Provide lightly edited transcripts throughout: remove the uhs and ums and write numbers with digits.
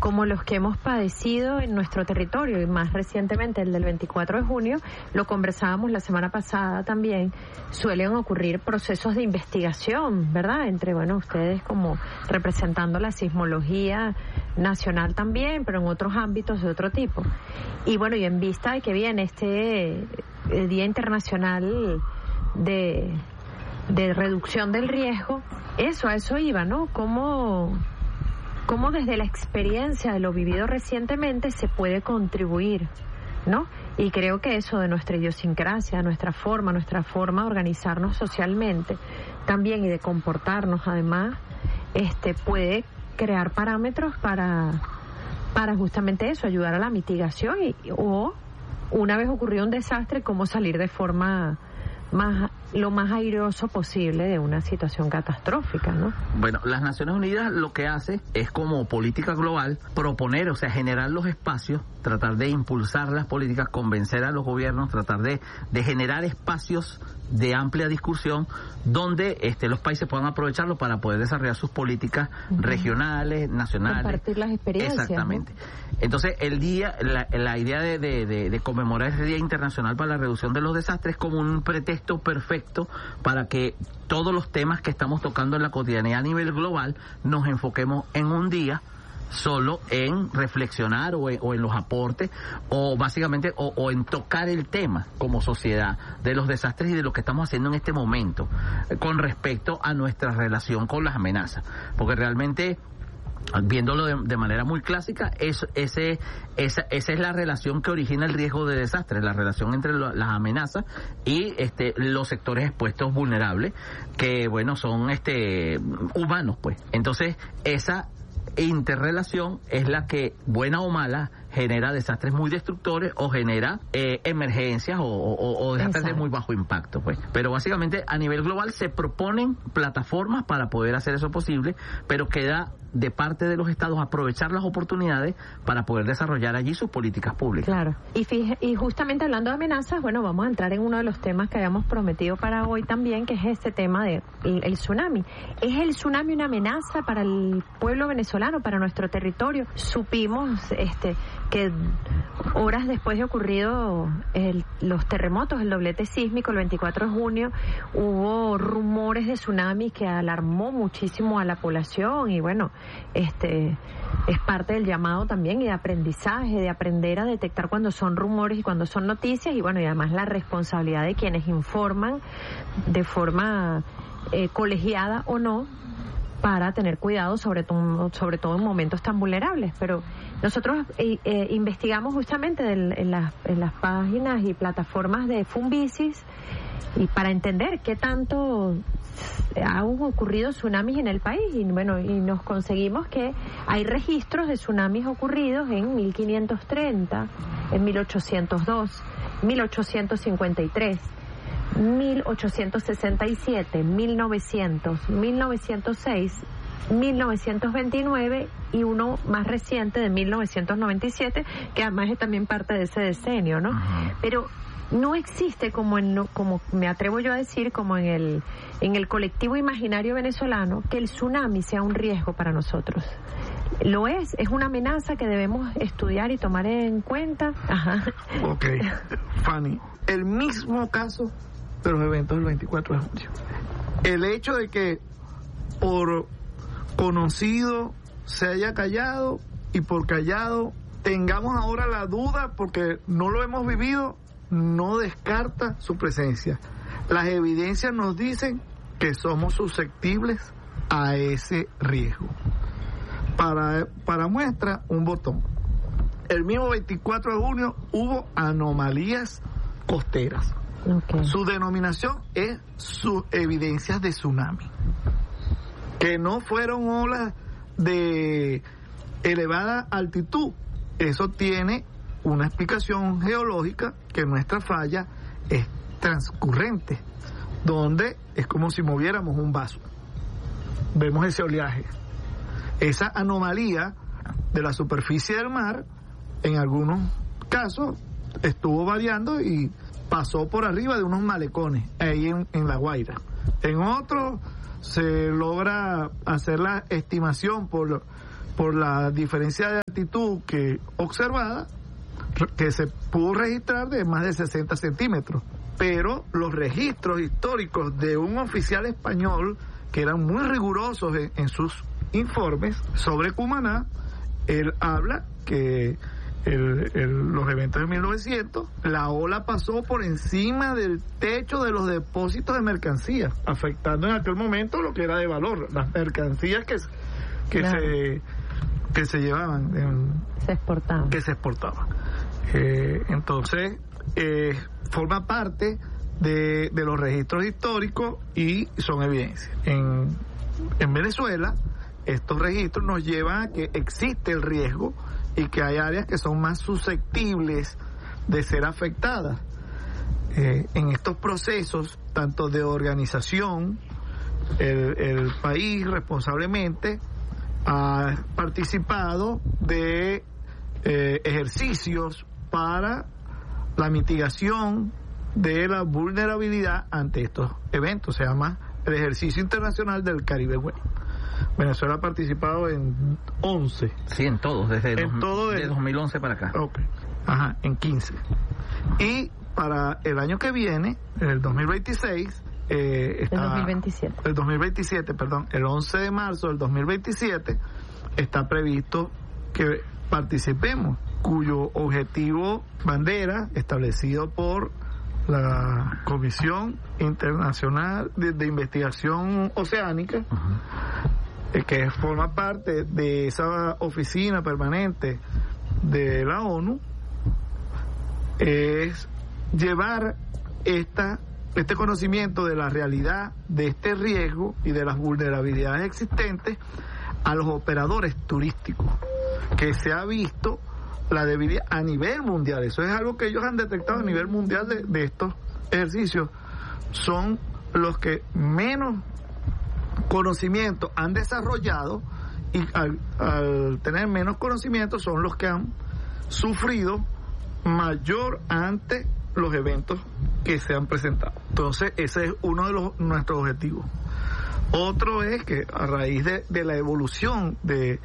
como los que hemos padecido en nuestro territorio, y más recientemente el del 24 de junio, lo conversábamos la semana pasada también, suelen ocurrir procesos de investigación, ¿verdad? Entre, ustedes como representando la sismología nacional también, pero en otros ámbitos de otro tipo. Y y en vista de que viene este Día Internacional de reducción del riesgo, a eso iba, ¿no? Cómo desde la experiencia de lo vivido recientemente se puede contribuir, ¿no? Y creo que eso de nuestra idiosincrasia, nuestra forma de organizarnos socialmente también y de comportarnos además, puede crear parámetros para justamente eso, ayudar a la mitigación o una vez ocurrido un desastre, cómo salir de forma lo más airoso posible de una situación catastrófica, ¿no? Bueno, las Naciones Unidas lo que hace es, como política global, proponer, generar los espacios, tratar de impulsar las políticas, convencer a los gobiernos, tratar de generar espacios de amplia discusión donde los países puedan aprovecharlo para poder desarrollar sus políticas regionales, nacionales. Compartir las experiencias. Exactamente. ¿No? Entonces, la idea de conmemorar ese Día Internacional para la Reducción de los Desastres como un pretexto perfecto para que todos los temas que estamos tocando en la cotidianidad a nivel global nos enfoquemos en un día solo en reflexionar o en los aportes o básicamente o en tocar el tema como sociedad de los desastres y de lo que estamos haciendo en este momento con respecto a nuestra relación con las amenazas, porque realmente, viéndolo de manera muy clásica, esa es la relación que origina el riesgo de desastre, la relación entre las amenazas y los sectores expuestos vulnerables, que son humanos, pues. Entonces, esa interrelación es la que, buena o mala, genera desastres muy destructores o genera emergencias o desastres de muy bajo impacto, pues. Pero básicamente a nivel global se proponen plataformas para poder hacer eso posible, pero queda de parte de los estados aprovechar las oportunidades para poder desarrollar allí sus políticas públicas. Claro. Y justamente hablando de amenazas, vamos a entrar en uno de los temas que habíamos prometido para hoy también, que es este tema de el tsunami. ¿Es el tsunami una amenaza para el pueblo venezolano, para nuestro territorio? Supimos que horas después de ocurrido los terremotos, el doblete sísmico, el 24 de junio, hubo rumores de tsunami que alarmó muchísimo a la población y es parte del llamado también y de aprendizaje, de aprender a detectar cuando son rumores y cuando son noticias y además la responsabilidad de quienes informan de forma colegiada o no, para tener cuidado, sobre todo en momentos tan vulnerables. Pero nosotros investigamos justamente en las páginas y plataformas de Funvisis y para entender qué tanto han ocurrido tsunamis en el país y nos conseguimos que hay registros de tsunamis ocurridos en 1530, en 1802, 1853, 1867, 1900, 1906, 1929 y uno más reciente de 1997, que además es también parte de ese decenio, ¿no? Uh-huh. Pero no existe como me atrevo yo a decir, como en el colectivo imaginario venezolano, que el tsunami sea un riesgo para nosotros. Lo es una amenaza que debemos estudiar y tomar en cuenta. Ajá. Ok, Fanny, el mismo caso de los eventos del 24 de junio. El hecho de que por conocido se haya callado y por callado tengamos ahora la duda porque no lo hemos vivido, no descarta su presencia. Las evidencias nos dicen que somos susceptibles a ese riesgo. Para muestra, un botón. El mismo 24 de junio hubo anomalías costeras. Okay. Su denominación es sus evidencias de tsunami, que no fueron olas de elevada altitud. Eso tiene una explicación geológica, que nuestra falla es transcurrente, donde es como si moviéramos un vaso. Vemos ese oleaje. Esa anomalía de la superficie del mar, en algunos casos, estuvo variando y pasó por arriba de unos malecones, ahí en La Guaira. En otros se logra hacer la estimación por por la diferencia de altitud que observada, que se pudo registrar de más de 60 centímetros. Pero los registros históricos de un oficial español, que eran muy rigurosos en sus informes sobre Cumaná, él habla que los eventos de 1900, la ola pasó por encima del techo de los depósitos de mercancías, afectando en aquel momento lo que era de valor, las mercancías que se llevaban, que se exportaban. Entonces, forma parte de los registros históricos y son evidencias. En Venezuela, estos registros nos llevan a que existe el riesgo y que hay áreas que son más susceptibles de ser afectadas. En estos procesos, tanto de organización, el país responsablemente ha participado de ejercicios para la mitigación de la vulnerabilidad ante estos eventos. Se llama el Ejercicio Internacional del Caribe Way. Venezuela ha participado en 11. Sí, en todos, desde 2011 para acá. Okay. Ajá, en 15. Y para el año que viene, el 2026, el 2027, perdón, el 11 de marzo del 2027, está previsto que participemos, cuyo objetivo bandera, establecido por la Comisión Internacional de Investigación Oceánica, que forma parte de esa oficina permanente de la ONU, es llevar este conocimiento de la realidad de este riesgo y de las vulnerabilidades existentes a los operadores turísticos, que se ha visto la debilidad a nivel mundial. Eso es algo que ellos han detectado a nivel mundial de estos ejercicios. Son los que menos conocimiento han desarrollado, y al tener menos conocimiento son los que han sufrido mayor ante los eventos que se han presentado. Entonces ese es uno de nuestros objetivos. Otro es que a raíz de la evolución de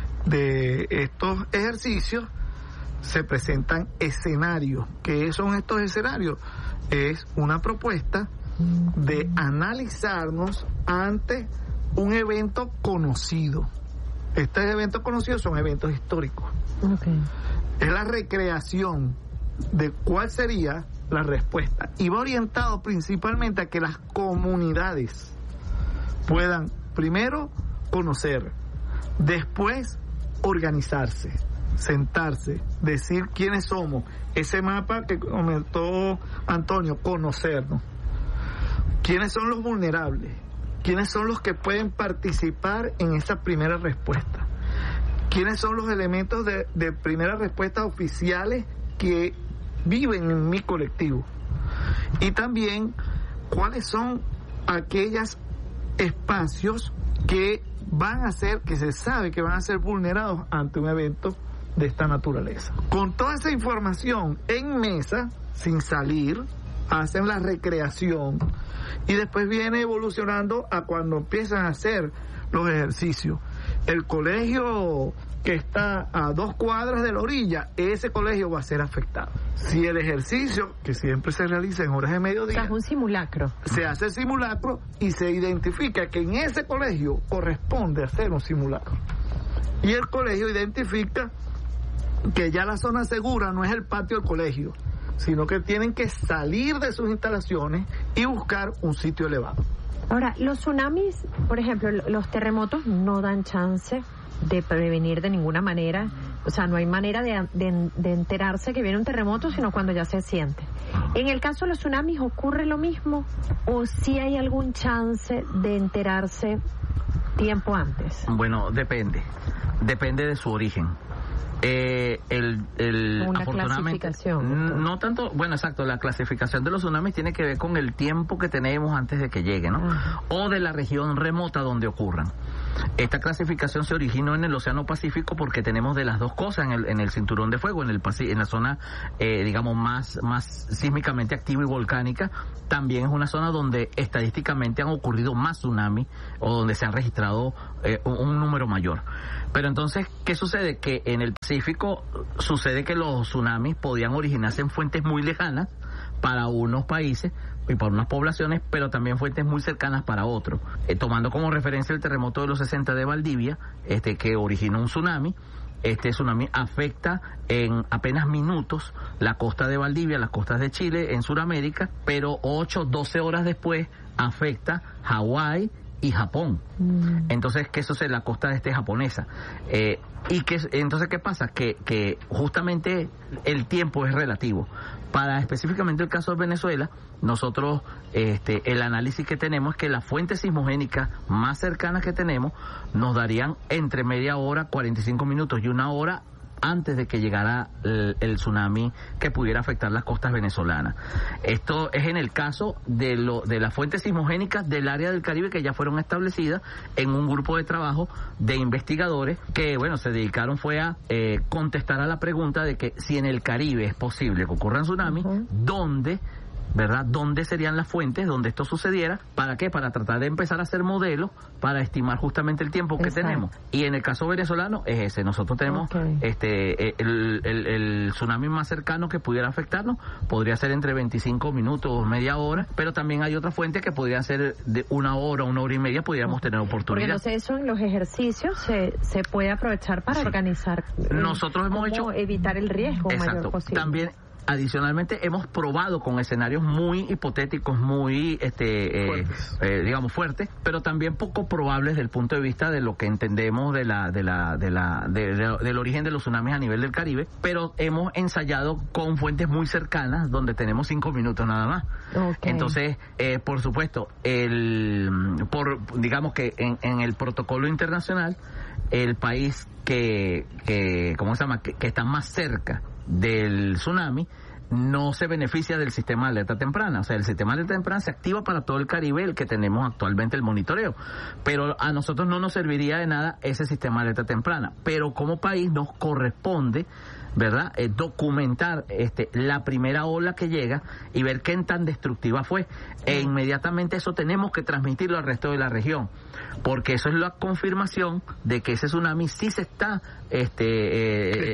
estos ejercicios se presentan escenarios. ¿Qué son estos escenarios? Es una propuesta de analizarnos ante un evento conocido. Estos eventos conocidos son eventos históricos. Okay. Es la recreación de cuál sería la respuesta, y va orientado principalmente a que las comunidades puedan primero conocer, después organizarse, sentarse, decir quiénes somos, ese mapa que comentó Antonio, conocernos, quiénes son los vulnerables, quiénes son los que pueden participar en esa primera respuesta, quiénes son los elementos de primera respuesta oficiales que viven en mi colectivo, y también cuáles son aquellos espacios que van a ser, que se sabe que van a ser vulnerados ante un evento de esta naturaleza. Con toda esa información en mesa, sin salir, hacen la recreación y después viene evolucionando a cuando empiezan a hacer los ejercicios. El colegio que está a 2 cuadras de la orilla, ese colegio va a ser afectado. Si el ejercicio, que siempre se realiza en horas de mediodía, o sea, es un simulacro. Se hace el simulacro y se identifica que en ese colegio corresponde hacer un simulacro. Y el colegio identifica que ya la zona segura no es el patio del colegio, sino que tienen que salir de sus instalaciones y buscar un sitio elevado. Ahora, los tsunamis, por ejemplo, los terremotos no dan chance de prevenir de ninguna manera. O sea, no hay manera de enterarse que viene un terremoto, sino cuando ya se siente. En el caso de los tsunamis, ¿ocurre lo mismo? ¿O sí hay algún chance de enterarse tiempo antes? Bueno, depende de su origen. Una clasificación. No tanto, bueno, exacto, la clasificación de los tsunamis tiene que ver con el tiempo que tenemos antes de que lleguen, ¿no? O de la región remota donde ocurran. Esta clasificación se originó en el Océano Pacífico porque tenemos de las dos cosas en el cinturón de fuego, en la zona, digamos, más sísmicamente activa y volcánica. También es una zona donde estadísticamente han ocurrido más tsunamis o donde se han registrado un número mayor. Pero entonces, ¿qué sucede? Que en el Pacífico sucede que los tsunamis podían originarse en fuentes muy lejanas para unos países y para unas poblaciones, pero también fuentes muy cercanas para otros. Tomando como referencia el terremoto de los 60 de Valdivia, que originó un tsunami. Este tsunami afecta en apenas minutos la costa de Valdivia, las costas de Chile, en Sudamérica, pero 8-12 horas después afecta Hawái y Japón. Entonces, que eso es la costa japonesa. Entonces, ¿qué pasa? Que justamente el tiempo es relativo. Para específicamente el caso de Venezuela, nosotros, el análisis que tenemos es que las fuentes sismogénicas más cercanas que tenemos nos darían entre media hora, 45 minutos y una hora antes de que llegara el tsunami que pudiera afectar las costas venezolanas. Esto es en el caso de las fuentes sismogénicas del área del Caribe que ya fueron establecidas en un grupo de trabajo de investigadores que, bueno, se dedicaron fue a contestar a la pregunta de que si en el Caribe es posible que ocurran tsunamis, ¿dónde serían las fuentes donde esto sucediera? ¿Para qué? Para tratar de empezar a hacer modelos para estimar justamente el tiempo que tenemos. Y en el caso venezolano es ese. Nosotros tenemos el tsunami más cercano que pudiera afectarnos, podría ser entre 25 minutos o media hora, pero también hay otras fuentes que podrían ser de una hora y media, pudiéramos tener oportunidad. Porque no sé, eso en los ejercicios se puede aprovechar para organizar. Nosotros hemos hecho evitar el riesgo mayor posible. También adicionalmente hemos probado con escenarios muy hipotéticos, muy digamos fuertes, pero también poco probables desde el punto de vista de lo que entendemos del origen de los tsunamis a nivel del Caribe, pero hemos ensayado con fuentes muy cercanas donde tenemos 5 minutos nada más. Entonces, por supuesto, digamos que en el protocolo internacional, el país que está más cerca del tsunami no se beneficia del sistema de alerta temprana. O sea, el sistema de alerta temprana se activa para todo el Caribe, el que tenemos actualmente el monitoreo, pero a nosotros no nos serviría de nada ese sistema de alerta temprana, pero como país nos corresponde, ¿verdad?, documentar la primera ola que llega y ver qué tan destructiva fue, e inmediatamente eso tenemos que transmitirlo al resto de la región, porque eso es la confirmación de que ese tsunami sí se está se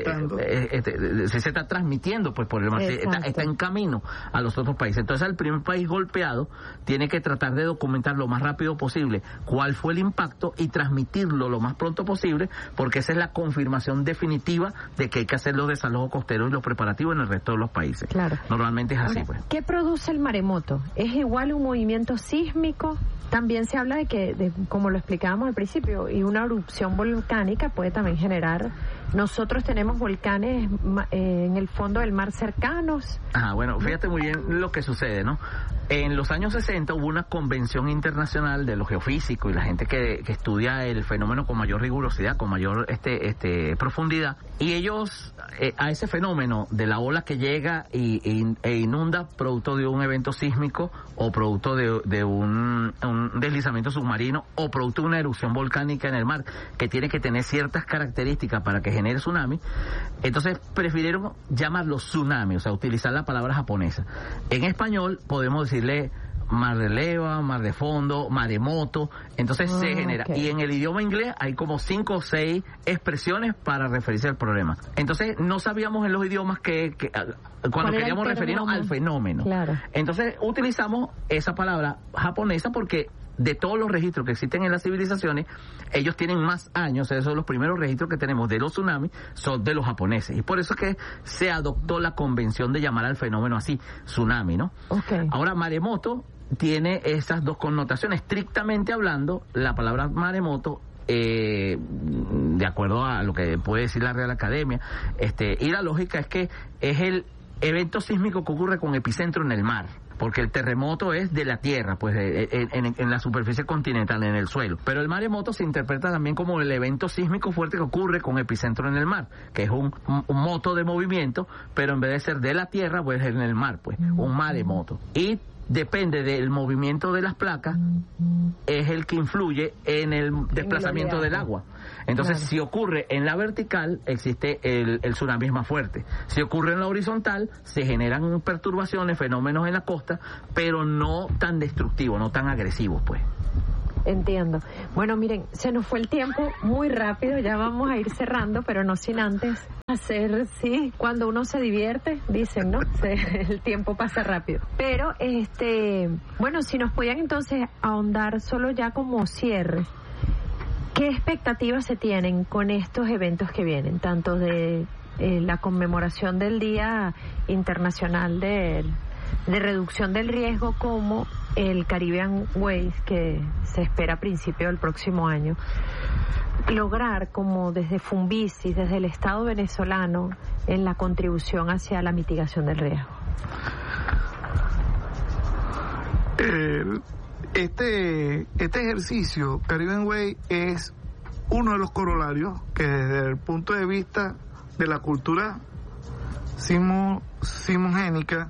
está transmitiendo, pues por el mar, está en camino a los otros países. Entonces el primer país golpeado tiene que tratar de documentar lo más rápido posible cuál fue el impacto y transmitirlo lo más pronto posible, porque esa es la confirmación definitiva de que hay que hacer los desalojos costeros y los preparativos en el resto de los países. Claro. Normalmente es así. Ahora, ¿qué produce el maremoto? ¿Es igual un movimiento sísmico? También se habla de que, como lo explicábamos al principio, y una erupción volcánica puede también generar. Nosotros tenemos volcanes en el fondo del mar cercanos. Bueno, fíjate muy bien lo que sucede, ¿no? En los años 60 hubo una convención internacional de los geofísicos y la gente que estudia el fenómeno con mayor rigurosidad, con mayor profundidad, y ellos a ese fenómeno de la ola que llega e inunda producto de un evento sísmico o producto de un deslizamiento submarino o producto de una erupción volcánica en el mar, que tiene que tener ciertas características para que genere tsunami, entonces prefirieron llamarlo tsunami, o sea, utilizar la palabra japonesa. En español podemos decirle mar de leva, mar de fondo, maremoto, entonces se genera. Y en el idioma inglés hay como 5 o 6 expresiones para referirse al problema. Entonces no sabíamos en los idiomas cuando queríamos referirnos al fenómeno. Claro. Entonces utilizamos esa palabra japonesa porque de todos los registros que existen en las civilizaciones, ellos tienen más años, esos son los primeros registros que tenemos de los tsunamis, son de los japoneses. Y por eso es que se adoptó la convención de llamar al fenómeno así, tsunami, ¿no? Ahora, maremoto tiene esas dos connotaciones. Estrictamente hablando, la palabra maremoto, de acuerdo a lo que puede decir la Real Academia, y la lógica es que es el evento sísmico que ocurre con epicentro en el mar, porque el terremoto es de la tierra, pues en la superficie continental, en el suelo. Pero el maremoto se interpreta también como el evento sísmico fuerte que ocurre con epicentro en el mar, que es un moto de movimiento, pero en vez de ser de la tierra, puede ser en el mar, pues, un maremoto. Y depende del movimiento de las placas, es el que influye en el desplazamiento del agua. Entonces, si ocurre en la vertical, existe el tsunami es más fuerte. Si ocurre en la horizontal, se generan perturbaciones, fenómenos en la costa, pero no tan destructivos, no tan agresivos, pues. Entiendo. Bueno, miren, se nos fue el tiempo muy rápido, ya vamos a ir cerrando, pero no sin antes hacer, sí, cuando uno se divierte, dicen, ¿no? El tiempo pasa rápido. Pero, bueno, si nos podían entonces ahondar solo ya como cierre, ¿qué expectativas se tienen con estos eventos que vienen, tanto de la conmemoración del Día Internacional de Reducción del Riesgo como el Caribbean Ways que se espera a principios del próximo año? Lograr como desde Funvisis, desde el Estado venezolano, en la contribución hacia la mitigación del riesgo. Este ejercicio, Caribbean Way, es uno de los corolarios que desde el punto de vista de la cultura simogénica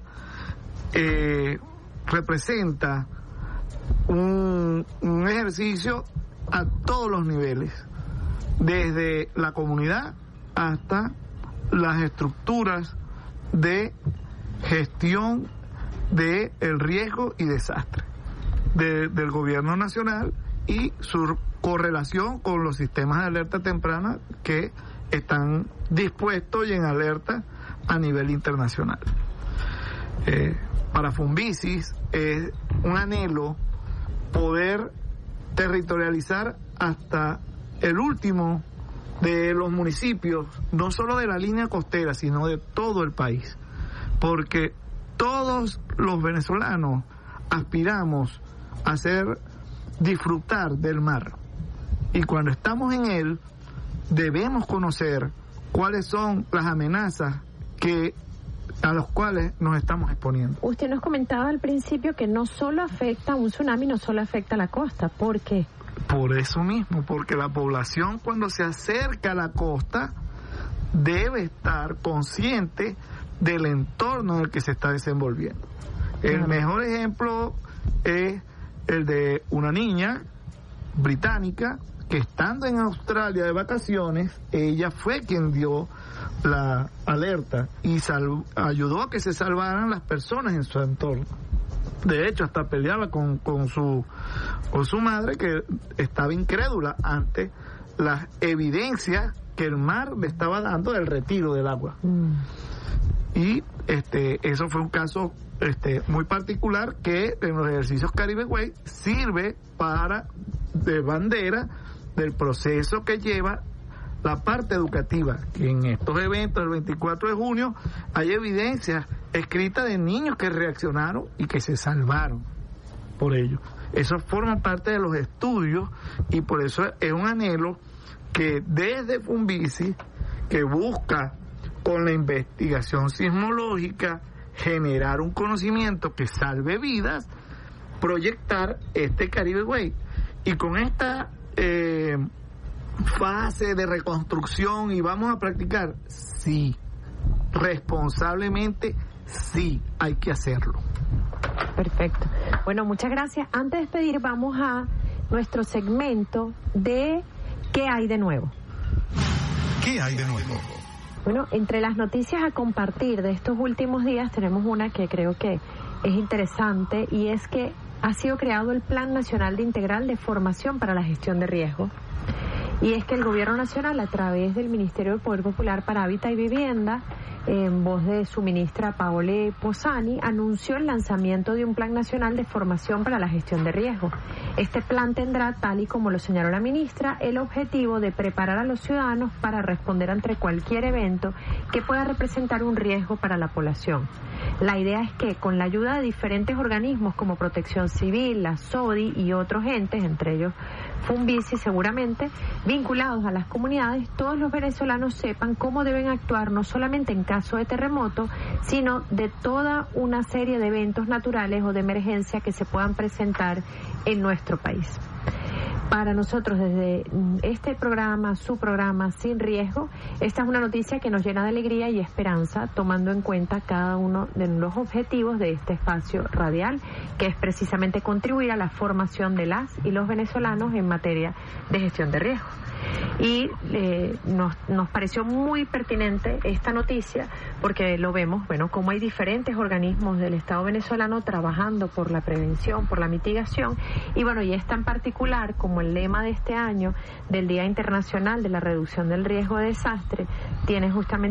representa un ejercicio a todos los niveles, desde la comunidad hasta las estructuras de gestión del riesgo y desastre del gobierno nacional y su correlación con los sistemas de alerta temprana que están dispuestos y en alerta a nivel internacional. Para Funvisis es un anhelo poder territorializar hasta el último de los municipios, no solo de la línea costera, sino de todo el país, porque todos los venezolanos aspiramos a disfrutar del mar, y cuando estamos en él debemos conocer cuáles son las amenazas a los cuales nos estamos exponiendo. Usted nos comentaba al principio que no solo afecta un tsunami, no solo afecta a la costa. ¿Por qué? Por eso mismo, porque la población cuando se acerca a la costa debe estar consciente del entorno en el que se está desenvolviendo. El mejor ejemplo es el de una niña británica que, estando en Australia de vacaciones, ella fue quien dio la alerta y ayudó a que se salvaran las personas en su entorno. De hecho, hasta peleaba con su madre, que estaba incrédula ante las evidencias que el mar le estaba dando del retiro del agua. Y eso fue un caso muy particular que en los ejercicios Caribbean Way sirve de bandera del proceso que lleva la parte educativa, que en estos eventos del 24 de junio hay evidencias escritas de niños que reaccionaron y que se salvaron por ello. Eso forma parte de los estudios y por eso es un anhelo que desde Funvisis, que busca con la investigación sismológica generar un conocimiento que salve vidas, proyectar este Caribe Way. Y con esta fase de reconstrucción, y vamos a practicar, sí, responsablemente, sí, hay que hacerlo. Perfecto. Bueno, muchas gracias. Antes de despedir, vamos a nuestro segmento de ¿qué hay de nuevo? ¿Qué hay de nuevo? Bueno, entre las noticias a compartir de estos últimos días tenemos una que creo que es interesante, y es que ha sido creado el Plan Nacional de Integral de Formación para la Gestión de Riesgo. Y es que el Gobierno Nacional, a través del Ministerio del Poder Popular para Hábitat y Vivienda, en voz de su ministra Paola Posani, anunció el lanzamiento de un Plan Nacional de Formación para la Gestión de Riesgo. Este plan tendrá, tal y como lo señaló la ministra, el objetivo de preparar a los ciudadanos para responder ante cualquier evento que pueda representar un riesgo para la población. La idea es que, con la ayuda de diferentes organismos como Protección Civil, la SODI y otros entes, entre ellos Funvisis seguramente, vinculados a las comunidades, todos los venezolanos sepan cómo deben actuar, no solamente en caso de terremoto, sino de toda una serie de eventos naturales o de emergencia que se puedan presentar en nuestro país. Para nosotros, desde este programa, su programa Sin Riesgo, esta es una noticia que nos llena de alegría y esperanza, tomando en cuenta cada uno de los objetivos de este espacio radial, que es precisamente contribuir a la formación de las y los venezolanos en materia de gestión de riesgo. Y nos pareció muy pertinente esta noticia porque lo vemos, bueno, como hay diferentes organismos del Estado venezolano trabajando por la prevención, por la mitigación, y bueno, y es tan particular como el lema de este año del Día Internacional de la Reducción del Riesgo de Desastre tiene justamente